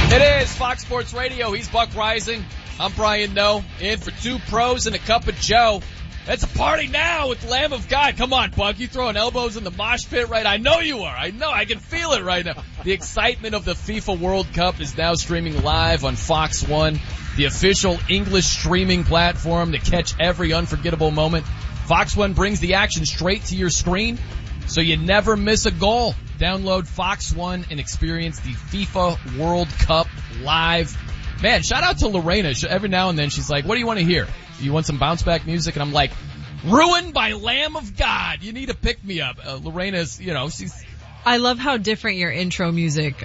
It is Fox Sports Radio. He's Buck Rising. I'm Brian Noe. In for two pros and a cup of Joe. It's a party now with Lamb of God. Come on, Buck. You throwing elbows in the mosh pit, right? I know you are. I know. I can feel it right now. The excitement of the FIFA World Cup is now streaming live on Fox One, the official English streaming platform to catch every unforgettable moment. Fox One brings the action straight to your screen, so you never miss a goal. Download Fox One and experience the FIFA World Cup live. Man, shout out to Lorena. Every now and then she's like, what do you want to hear? You want some bounce back music? And I'm like, Ruined by Lamb of God. You need to pick me up. Lorena's, she's... I love how different your intro music,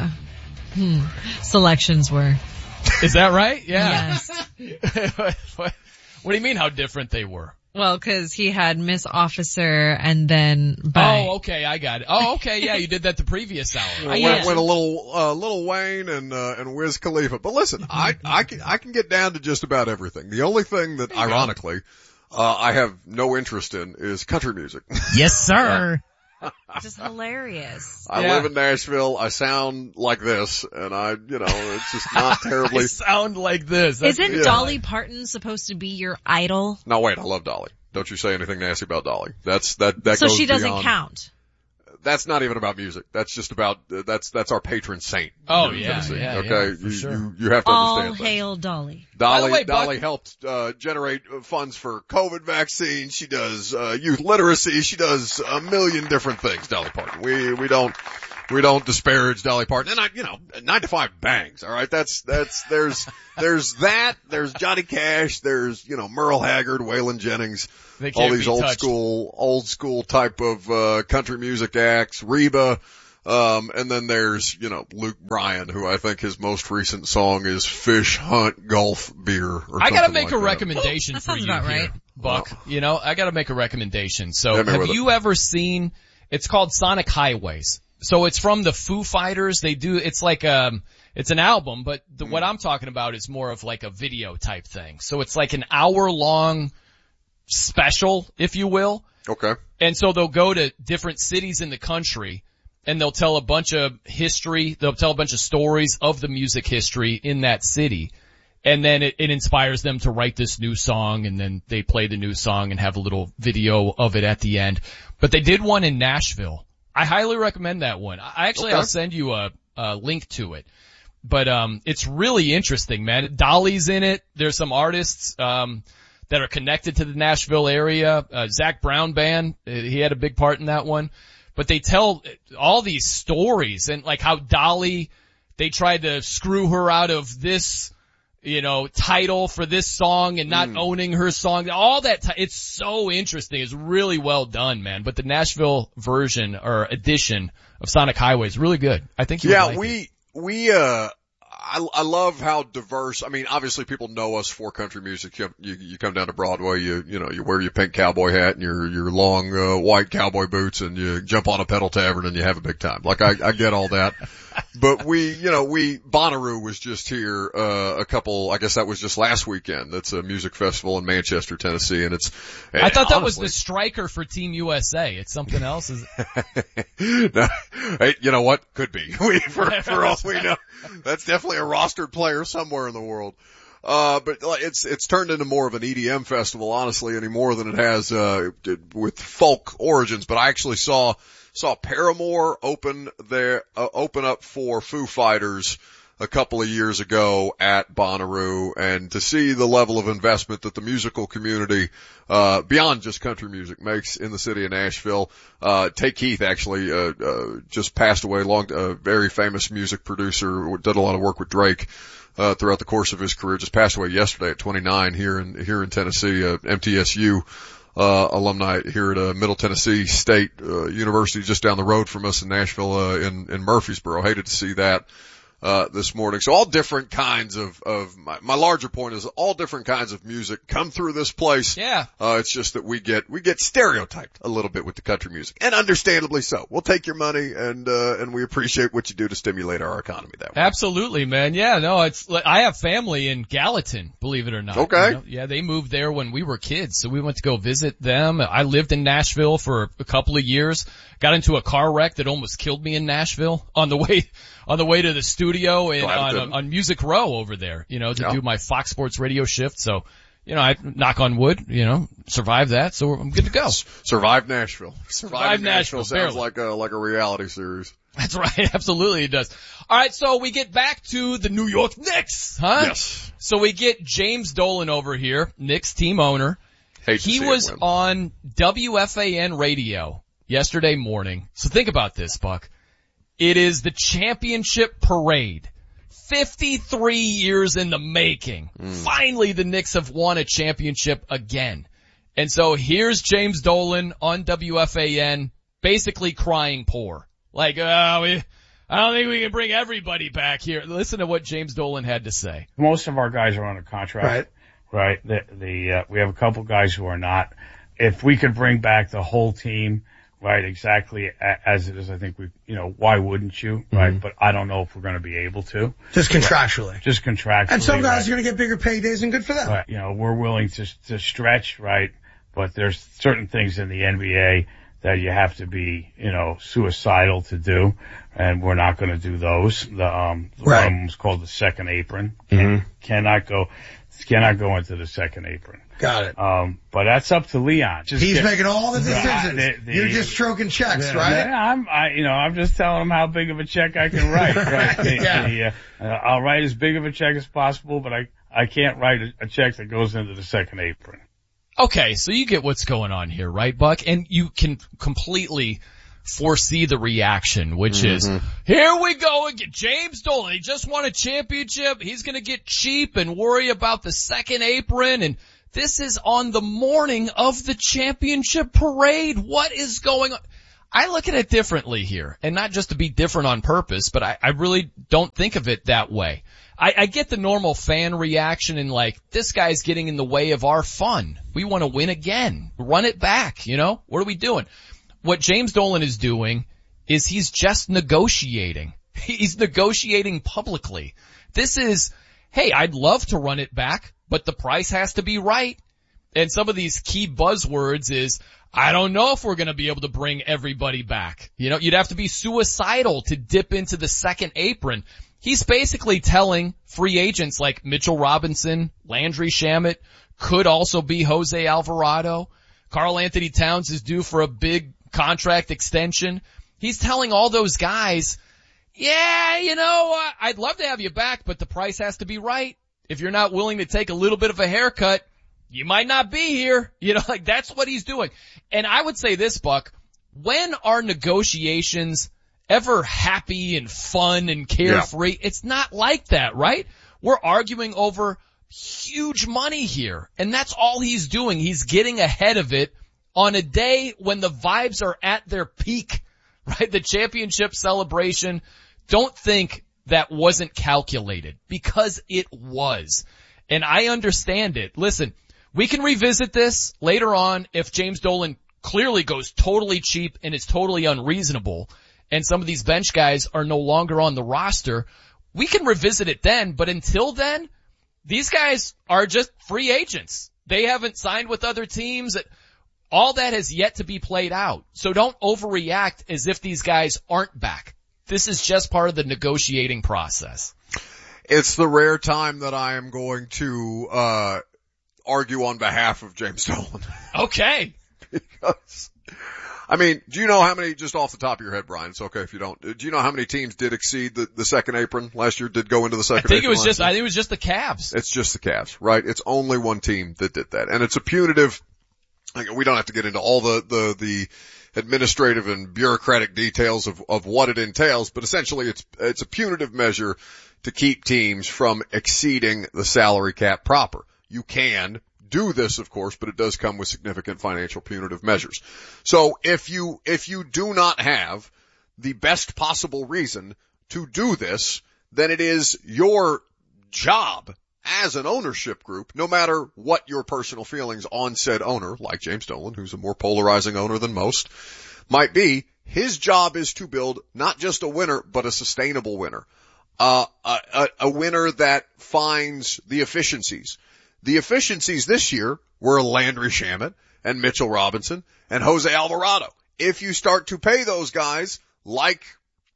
selections were. Is that right? Yeah. Yes. What do you mean how different they were? Well, cause he had Miss Officer and then Oh, okay, I got it. Oh, okay, yeah, you did that the previous hour. Went a little Wayne and Wiz Khalifa. But listen, I can get down to just about everything. The only thing that, ironically, I have no interest in is country music. Yes, sir. Just hilarious. I live in Nashville. I sound like this, and it's just not terribly. I sound like this. Isn't Dolly Parton supposed to be your idol? No, wait, I love Dolly. Don't you say anything nasty about Dolly. That so goes she doesn't beyond. Count. That's not even about music. That's just about, that's our patron saint. Oh, yeah, okay. Yeah, for sure. You have to understand. All hail Dolly. Dolly helped, generate funds for COVID vaccines. She does, youth literacy. She does a million different things, Dolly Parton. We don't disparage Dolly Parton. And 9 to 5 bangs, alright? there's that, there's Johnny Cash, there's, Merle Haggard, Waylon Jennings, all these old school type of, country music acts, Reba, and then there's, Luke Bryan, who I think his most recent song is Fish Hunt Golf Beer or something. I gotta make a that. recommendation for you about here, right. Buck. I gotta make a recommendation. So have you ever seen, it's called Sonic Highways. So it's from the Foo Fighters. It's like, it's an album, but what I'm talking about is more of like a video type thing. So it's like an hour-long special, if you will. Okay. And so they'll go to different cities in the country and they'll tell a bunch of history. They'll tell a bunch of stories of the music history in that city. And then it inspires them to write this new song, and then they play the new song and have a little video of it at the end. But they did one in Nashville. I highly recommend that one. I'll send you a link to it. But, it's really interesting, man. Dolly's in it. There's some artists, that are connected to the Nashville area. Zach Brown Band, he had a big part in that one. But they tell all these stories and like how Dolly, they tried to screw her out of this, title for this song and not owning her song. All that, it's so interesting. It's really well done, man. But the Nashville version or edition of Sonic Highway is really good. I think you would like it. I love how diverse. I mean, obviously people know us for country music. You come down to Broadway, you wear your pink cowboy hat and your long, white cowboy boots and you jump on a pedal tavern and you have a big time. Like I get all that. But Bonnaroo was just here, I guess that was just last weekend. That's a music festival in Manchester, Tennessee, and I thought that was the striker for Team USA. It's something else, is it? No, hey, you know what? Could be. For all we know. That's definitely a rostered player somewhere in the world. But it's turned into more of an EDM festival, honestly, any more than it has, with folk origins. But I actually saw Paramore open up for Foo Fighters a couple of years ago at Bonnaroo, and to see the level of investment that the musical community, beyond just country music, makes in the city of Nashville. Tay Keith actually, just passed away, very famous music producer, did a lot of work with Drake, throughout the course of his career, just passed away yesterday at 29 here in Tennessee, MTSU. Alumni here at Middle Tennessee State University, just down the road from us in Nashville, in Murfreesboro. Hated to see that this morning. So all different kinds of my larger point is all different kinds of music come through this place. Yeah. It's just that we get stereotyped a little bit with the country music, and understandably so. We'll take your money and we appreciate what you do to stimulate our economy that way. Absolutely, man. Yeah, no, I have family in Gallatin, believe it or not. Okay. You know? Yeah, they moved there when we were kids, so we went to go visit them. I lived in Nashville for a couple of years. Got into a car wreck that almost killed me in Nashville on the on the way to the studio and Glad it didn't. on Music Row over there, to do my Fox Sports radio shift. So, I knock on wood, survived that. So I'm good to go. Survive Nashville. Survive Nashville. Sounds Barely. like a reality series. That's right. Absolutely it does. All right. So we get back to the New York Knicks, huh? Yes. So we get James Dolan over here, Knicks team owner. He was on WFAN radio yesterday morning. So think about this, Buck. It is the championship parade. 53 years in the making. Finally, the Knicks have won a championship again. And so here's James Dolan on WFAN, basically crying poor. Like, I don't think we can bring everybody back here. Listen to what James Dolan had to say. Most of our guys are on a contract. Right. We have a couple guys who are not. If we could bring back the whole team, right, exactly as it is, I think why wouldn't you, right? Mm-hmm. But I don't know if we're going to be able to. Just contractually. Right. Just contractually. And some guys are going to get bigger paydays, and good for them. Right. We're willing to stretch, right? But there's certain things in the NBA that you have to be, suicidal to do, and we're not going to do those. One of them is called the second apron. Cannot go into the second apron. Got it. But that's up to Leon. He's making all the decisions. You're just stroking checks, right? I'm just telling him how big of a check I can write, right? I'll write as big of a check as possible, but I can't write a check that goes into the second apron. Okay, so you get what's going on here, right, Buck? And you can completely foresee the reaction, which is, here we go again. James Dolan, he just won a championship. He's going to get cheap and worry about the second apron. And this is on the morning of the championship parade. What is going on? I look at it differently here, and not just to be different on purpose, but I really don't think of it that way. I get the normal fan reaction and like, this guy's getting in the way of our fun. We want to win again. Run it back, What are we doing? What James Dolan is doing is he's just negotiating. He's negotiating publicly. This is, hey, I'd love to run it back, but the price has to be right. And some of these key buzzwords is, I don't know if we're going to be able to bring everybody back. You'd have to be suicidal to dip into the second apron. He's basically telling free agents like Mitchell Robinson, Landry Shamet, could also be Jose Alvarado. Karl Anthony Towns is due for a big contract extension. He's telling all those guys, I'd love to have you back, but the price has to be right. If you're not willing to take a little bit of a haircut, you might not be here. That's what he's doing. And I would say this, Buck, when are negotiations ever happy and fun and carefree? Yeah. It's not like that, right? We're arguing over huge money here, and that's all he's doing. He's getting ahead of it on a day when the vibes are at their peak, right? The championship celebration. Don't think that wasn't calculated, because it was. And I understand it. Listen, we can revisit this later on if James Dolan clearly goes totally cheap and is totally unreasonable, and some of these bench guys are no longer on the roster. We can revisit it then, but until then, these guys are just free agents. They haven't signed with other teams. All that has yet to be played out. So don't overreact as if these guys aren't back. This is just part of the negotiating process. It's the rare time that I am going to argue on behalf of James Dolan. Okay. Because, do you know how many, just off the top of your head, Brian, it's okay if you don't, do you know how many teams did exceed the second apron last year, did go into the second apron? I think it was just the Cavs. It's just the Cavs, right? It's only one team that did that. And it's a punitive, we don't have to get into all the administrative and bureaucratic details of what it entails, but essentially it's a punitive measure to keep teams from exceeding the salary cap proper. You can do this, of course, but it does come with significant financial punitive measures. So if you do not have the best possible reason to do this, then it is your job as an ownership group, no matter what your personal feelings on said owner, like James Dolan, who's a more polarizing owner than most, might be, his job is to build not just a winner, but a sustainable winner. A winner that finds the efficiencies. The efficiencies this year were Landry Shamet and Mitchell Robinson and Jose Alvarado. If you start to pay those guys like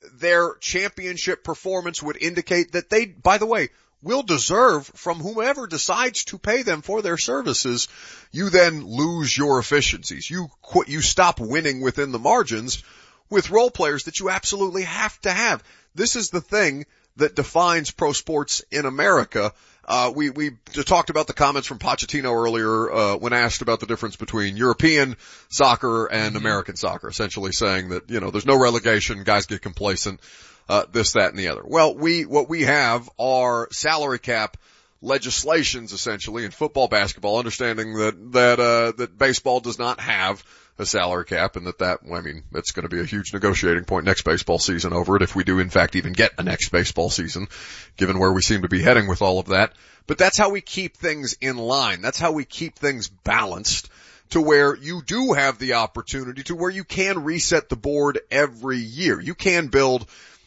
their championship performance would indicate that they, by the way, will deserve from whomever decides to pay them for their services, you then lose your efficiencies. You stop winning within the margins with role players that you absolutely have to have. This is the thing that defines pro sports in America. We talked about the comments from Pochettino earlier, when asked about the difference between European soccer and American soccer, essentially saying that, there's no relegation, guys get complacent, this, that, and the other. Well, what we have are salary cap legislations essentially in football, basketball, understanding that baseball does not have a salary cap and that's going to be a huge negotiating point next baseball season over it if we do in fact even get a next baseball season, given where we seem to be heading with all of that. But that's how we keep things in line. That's how we keep things balanced to where you do have the opportunity to where you can reset the board every year. You can build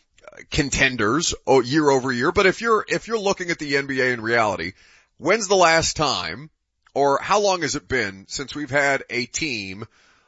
contenders year over year, but if you're looking at the NBA in reality, when's the last time or how long has it been since we've had a team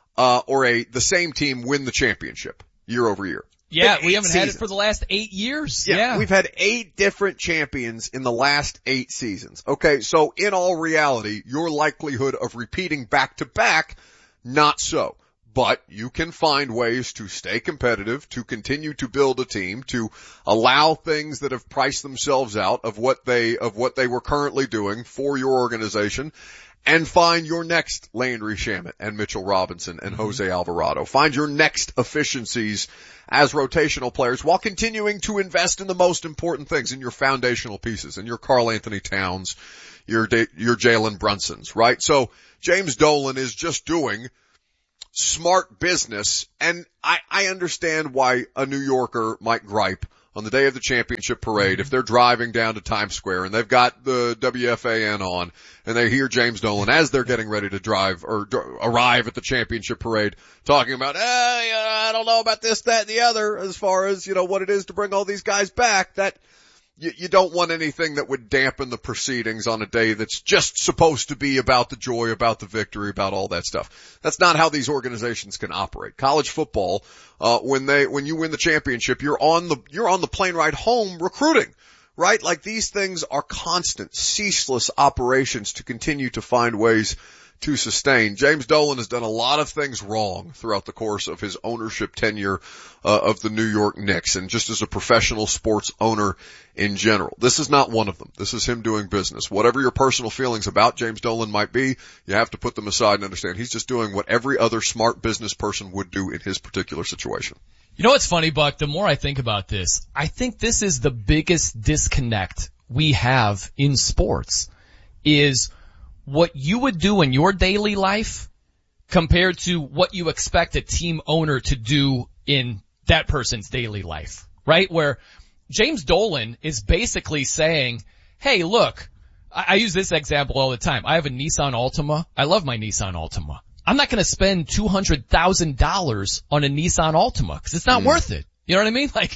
the same team win the championship year over year? Yeah, we haven't had it for the last 8 years. Yeah. We've had 8 different champions in the last 8 seasons. Okay, so in all reality, your likelihood of repeating back to back, not so. But you can find ways to stay competitive, to continue to build a team, to allow things that have priced themselves out of what they were currently doing for your organization, and find your next Landry Shamet and Mitchell Robinson and Jose Alvarado. Find your next efficiencies as rotational players while continuing to invest in the most important things, in your foundational pieces, in your Karl Anthony Towns, your Jalen Brunsons, right? So James Dolan is just doing smart business, and I understand why a New Yorker might gripe on the day of the championship parade if they're driving down to Times Square and they've got the WFAN on and they hear James Dolan as they're getting ready to drive or arrive at the championship parade talking about, I don't know about this, that, and the other as far as, what it is to bring all these guys back. That you don't want anything that would dampen the proceedings on a day that's just supposed to be about the joy, about the victory, about all that stuff. That's not how these organizations can operate. College football, when you win the championship, you're on the plane ride home recruiting, right? Like these things are constant, ceaseless operations to continue to find ways to sustain. James Dolan has done a lot of things wrong throughout the course of his ownership tenure of the New York Knicks and just as a professional sports owner in general. This is not one of them. This is him doing business. Whatever your personal feelings about James Dolan might be, you have to put them aside and understand he's just doing what every other smart business person would do in his particular situation. You know what's funny, Buck? The more I think about this, I think this is the biggest disconnect we have in sports is what you would do in your daily life compared to what you expect a team owner to do in that person's daily life, right? Where James Dolan is basically saying, hey, look, I use this example all the time. I have a Nissan Altima. I love my Nissan Altima. I'm not going to spend $200,000 on a Nissan Altima because it's not worth it. You know what I mean? Like,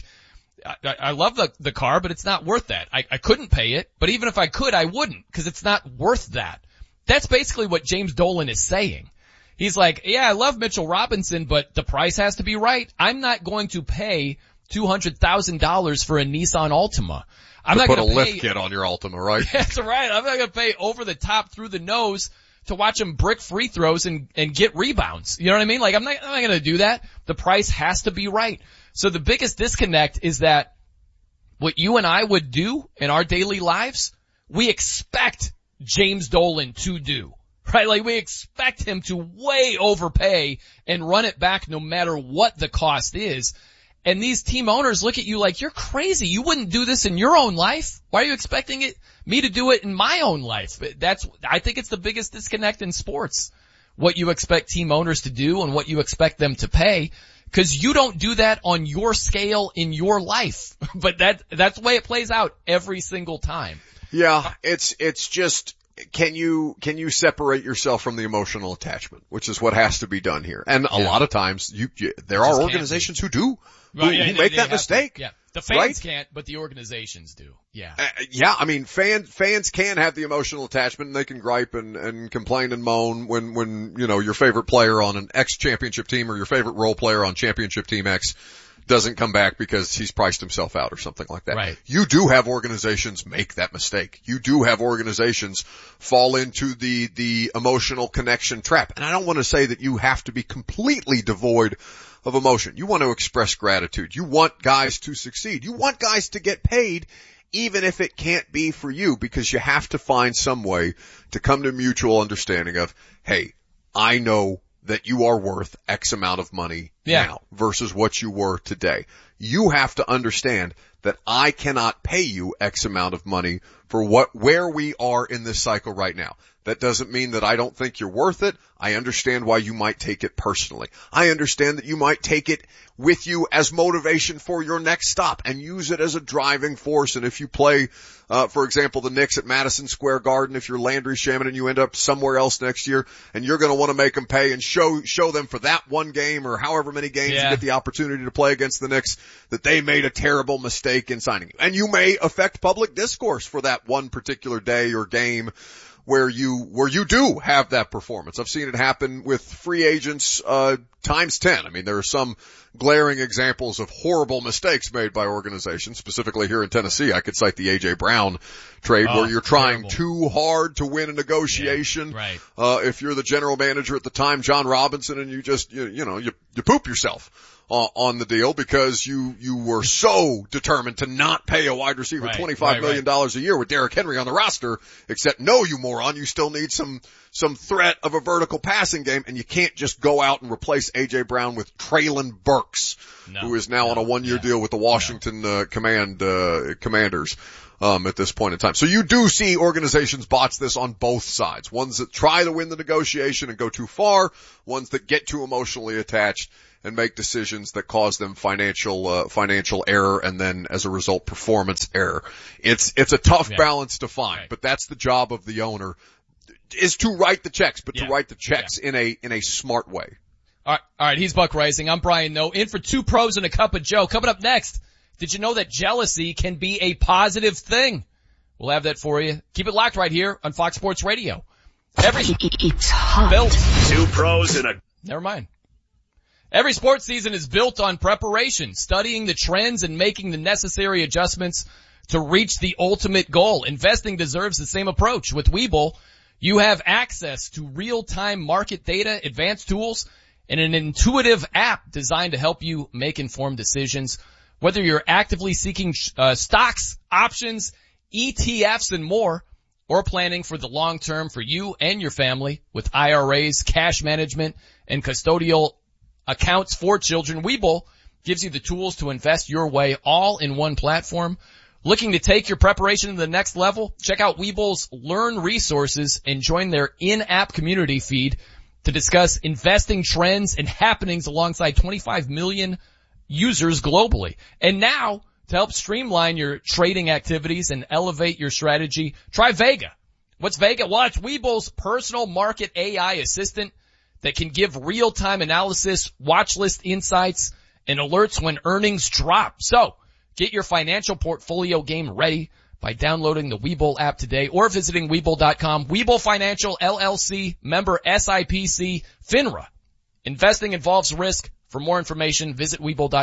I love the car, but it's not worth that. I couldn't pay it, but even if I could, I wouldn't because it's not worth that. That's basically what James Dolan is saying. He's like, yeah, I love Mitchell Robinson, but the price has to be right. I'm not going to pay $200,000 for a Nissan Altima. I'm not going to put a lift kit on your Altima, right? That's right. I'm not going to pay over the top through the nose to watch him brick free throws and get rebounds. You know what I mean? Like I'm not going to do that. The price has to be right. So the biggest disconnect is that what you and I would do in our daily lives, we expect James Dolan to do, right? Like we expect him to way overpay and run it back no matter what the cost is. And these team owners look at you like you're crazy. You wouldn't do this in your own life. Why are you expecting me to do it in my own life? I think it's the biggest disconnect in sports. What you expect team owners to do and what you expect them to pay. Cause you don't do that on your scale in your life. But that's the way it plays out every single time. Yeah, it's just, can you separate yourself from the emotional attachment, which is what has to be done here. And a lot of times there are organizations who do, who make that mistake. Yeah. The fans can't, but the organizations do. Yeah. I mean, fans can have the emotional attachment and they can gripe and complain and moan when, your favorite player on an X championship team or your favorite role player on championship team X doesn't come back because he's priced himself out or something like that. Right. You do have organizations make that mistake. You do have organizations fall into the emotional connection trap. And I don't want to say that you have to be completely devoid of emotion. You want to express gratitude. You want guys to succeed. You want guys to get paid even if it can't be for you, because you have to find some way to come to mutual understanding of, hey, I know that you are worth X amount of money now versus what you were today. You have to understand that I cannot pay you X amount of money for where we are in this cycle right now. That doesn't mean that I don't think you're worth it. I understand why you might take it personally. I understand that you might take it with you as motivation for your next stop and use it as a driving force. And if you play, for example, the Knicks at Madison Square Garden, if you're Landry Shamet and you end up somewhere else next year and you're going to want to make them pay and show them for that one game or however many games you get the opportunity to play against the Knicks that they made a terrible mistake in signing you. And you may affect public discourse for that one particular day or game where you do have that performance. I've seen it happen with free agents, times 10. I mean, there are some glaring examples of horrible mistakes made by organizations, specifically here in Tennessee. I could cite the A.J. Brown trade where you're trying too hard to win a negotiation. Yeah, right. If you're the general manager at the time, John Robinson, and you just, you poop yourself on the deal because you were so determined to not pay a wide receiver $25 million a year with Derrick Henry on the roster, except no, you moron, you still need some threat of a vertical passing game, and you can't just go out and replace A.J. Brown with Traylon Burks, who is now on a one-year deal with the Washington Commanders at this point in time. So you do see organizations botch this on both sides. Ones that try to win the negotiation and go too far, ones that get too emotionally attached and make decisions that cause them financial error and then as a result performance error. It's a tough balance to find, but that's the job of the owner, is to write the checks, but to write the checks in a smart way. All right, he's Buck Rising. I'm Brian Noe, in for Two Pros and a Cup of Joe. Coming up next, did you know that jealousy can be a positive thing? We'll have that for you. Keep it locked right here on Fox Sports Radio. It's hot. Built. Two Pros and a... Never mind. Every sports season is built on preparation, studying the trends and making the necessary adjustments to reach the ultimate goal. Investing deserves the same approach. With Webull, you have access to real-time market data, advanced tools, and an intuitive app designed to help you make informed decisions. Whether you're actively seeking stocks, options, ETFs, and more, or planning for the long term for you and your family with IRAs, cash management, and custodial accounts for children, Webull gives you the tools to invest your way all in one platform. Looking to take your preparation to the next level? Check out Webull's Learn resources and join their in-app community feed to discuss investing trends and happenings alongside 25 million users globally. And now, to help streamline your trading activities and elevate your strategy, try Vega. What's Vega? Well, it's Webull's personal market AI assistant that can give real-time analysis, watch list insights, and alerts when earnings drop. So, get your financial portfolio game ready by downloading the Webull app today or visiting Webull.com. Webull Financial, LLC, member SIPC, FINRA. Investing involves risk. For more information, visit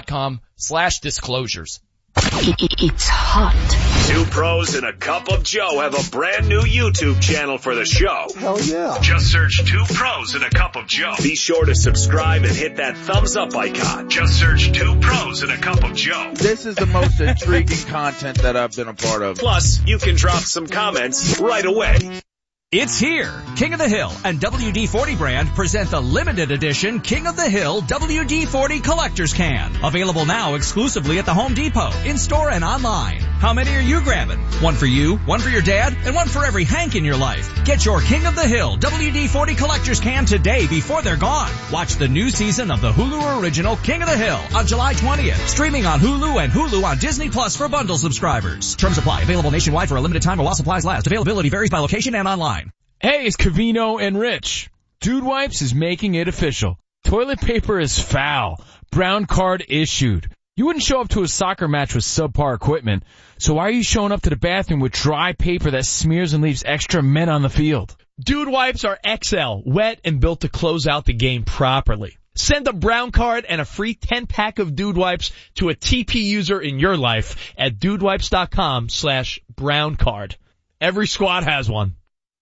Webull.com/disclosures. It's hot. Two Pros and a Cup of Joe have a brand new YouTube channel for the show. Hell yeah. Just search Two Pros and a Cup of Joe. Be sure to subscribe and hit that thumbs up icon. Just search Two Pros and a Cup of Joe. This is the most intriguing content that I've been a part of. Plus, you can drop some comments right away. It's here. King of the Hill and WD-40 brand present the limited edition King of the Hill WD-40 Collector's Can. Available now exclusively at the Home Depot, in-store and online. How many are you grabbing? One for you, one for your dad, and one for every Hank in your life. Get your King of the Hill WD-40 Collector's Can today before they're gone. Watch the new season of the Hulu original King of the Hill on July 20th. Streaming on Hulu and Hulu on Disney Plus for bundle subscribers. Terms apply. Available nationwide for a limited time while supplies last. Availability varies by location and online. Hey, it's Covino and Rich. Dude Wipes is making it official. Toilet paper is foul. Brown card issued. You wouldn't show up to a soccer match with subpar equipment, so why are you showing up to the bathroom with dry paper that smears and leaves extra men on the field? Dude Wipes are XL, wet and built to close out the game properly. Send a Brown card and a free 10-pack of Dude Wipes to a TP user in your life at dudewipes.com/Brown card. Every squad has one.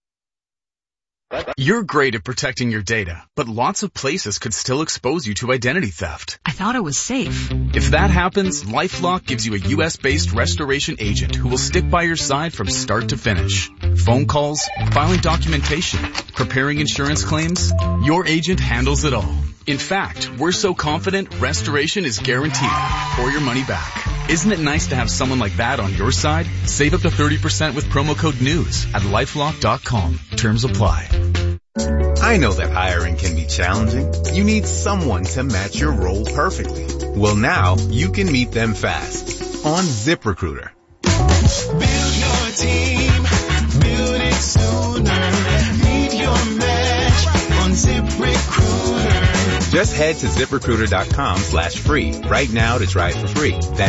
You're great at protecting your data, but lots of places could still expose you to identity theft. I thought it was safe. If that happens, LifeLock gives you a US-based restoration agent who will stick by your side from start to finish. Phone calls, filing documentation, preparing insurance claims, your agent handles it all. In fact, we're so confident restoration is guaranteed or your money back. Isn't it nice to have someone like that on your side? Save up to 30% with promo code NEWS at LifeLock.com. Terms apply. I know that hiring can be challenging. You need someone to match your role perfectly. Well, now you can meet them fast on ZipRecruiter. Build your team, build it sooner. Meet your match on ZipRecruiter. Just head to ZipRecruiter.com/free right now to try it for free. That's